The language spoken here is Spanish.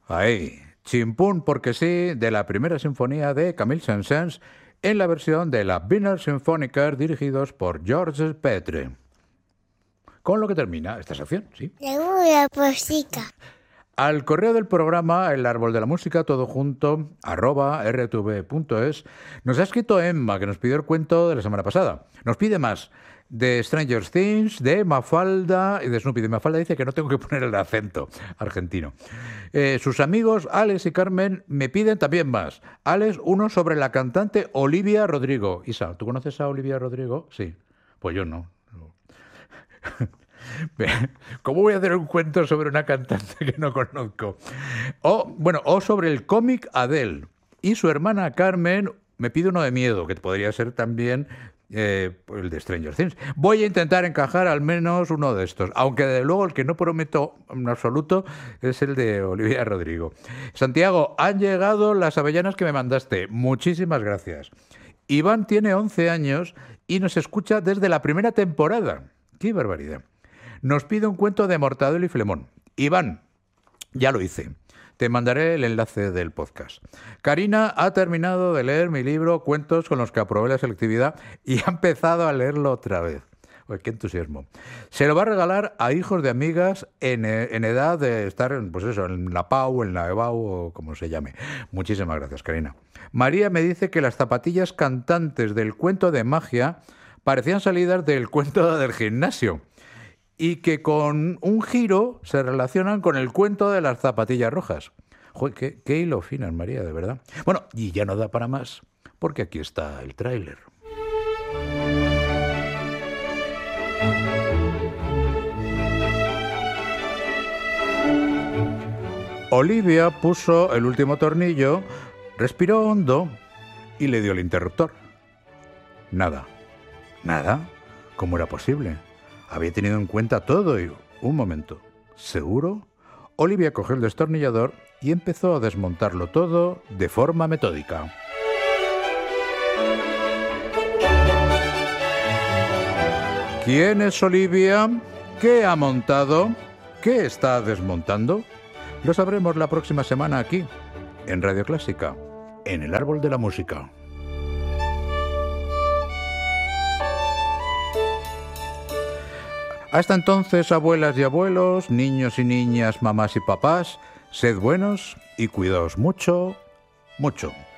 Ahí, chimpún porque sí, de la primera sinfonía de Camille Saint-Saëns en la versión de la Wiener Symphoniker dirigidos por Georges Petre. Con lo que termina esta sección, ¿sí? La música. Al correo del programa El Árbol de la Música, todo junto, @rtv.es, nos ha escrito Emma, que nos pidió el cuento de la semana pasada. Nos pide más de Stranger Things, de Mafalda y de Snoopy. De Mafalda dice que no tengo que poner el acento argentino. Sus amigos Alex y Carmen me piden también más. Alex, uno sobre la cantante Olivia Rodrigo. Isa, ¿tú conoces a Olivia Rodrigo? Sí. Pues yo no. ¿Cómo voy a hacer un cuento sobre una cantante que no conozco? O sobre el cómic Adele. Y su hermana Carmen me pide uno de miedo, que podría ser también el de Stranger Things. Voy a intentar encajar al menos uno de estos, aunque desde luego el que no prometo en absoluto es el de Olivia Rodrigo. Santiago, han llegado las avellanas que me mandaste. Muchísimas gracias. Iván tiene 11 años y nos escucha desde la primera temporada. ¡Qué barbaridad! Nos pide un cuento de Mortadelo y Filemón. Iván, ya lo hice. Te mandaré el enlace del podcast. Karina ha terminado de leer mi libro Cuentos con los que aprobé la selectividad y ha empezado a leerlo otra vez. Uy, qué entusiasmo. Se lo va a regalar a hijos de amigas en edad de estar en la PAU, en la EBAU o como se llame. Muchísimas gracias, Karina. María me dice que las zapatillas cantantes del cuento de magia parecían salidas del cuento del gimnasio y que con un giro se relacionan con el cuento de las zapatillas rojas. Joder, qué hilo finas, María, de verdad. Bueno, y ya no da para más, porque aquí está el tráiler. Olivia puso el último tornillo, respiró hondo y le dio el interruptor. Nada. ¿Nada? ¿Cómo era posible? Había tenido en cuenta todo y... Un momento. ¿Seguro? Olivia cogió el destornillador y empezó a desmontarlo todo de forma metódica. ¿Quién es Olivia? ¿Qué ha montado? ¿Qué está desmontando? Lo sabremos la próxima semana aquí, en Radio Clásica, en el Árbol de la Música. Hasta entonces, abuelas y abuelos, niños y niñas, mamás y papás, sed buenos y cuidaos mucho, mucho.